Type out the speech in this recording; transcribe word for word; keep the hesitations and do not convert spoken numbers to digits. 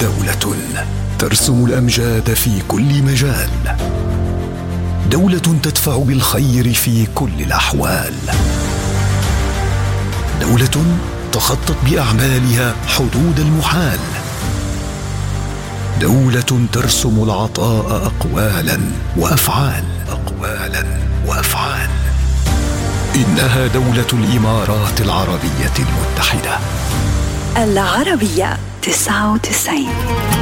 دولة ترسم الأمجاد في كل مجال، دولة تدفع بالخير في كل الأحوال، دولة تخطت بأعمالها حدود المحال، دولة ترسم العطاء أقوالا وأفعال أقوالا وأفعال. إنها دولة الإمارات العربية المتحدة. العربية تسعة وتسعين.